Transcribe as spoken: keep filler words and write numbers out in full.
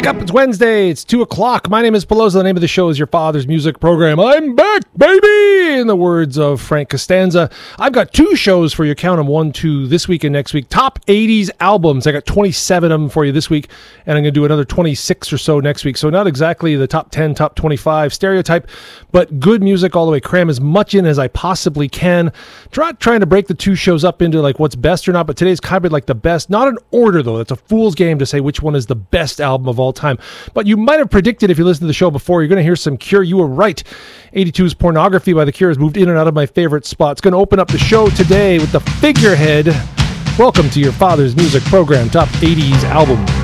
Wake up, it's Wednesday, it's two o'clock. My name is Pelosa, the name of the show is Your Father's Music Program. I'm back, baby! In the words of Frank Costanza. I've got two shows for you, count them, one, two, this week and next week. Top eighties albums. I got twenty-seven of them for you this week, and I'm going to do another twenty-six or so next week. So not exactly the top ten, top twenty-five stereotype, but good music all the way. Cram as much in as I possibly can. Try, trying to break the two shows up into like what's best or not, but today's kind of like the best. Not an order, though. That's a fool's game to say which one is the best album of all time. But you might have predicted, if you listened to the show before, you're going to hear some Cure. You were right. eighty-two's Pornography by The Cure has moved in and out of my favorite spots. Going to open up the show today with The Figurehead. Welcome to Your Father's Music Program, Top eighties Albums.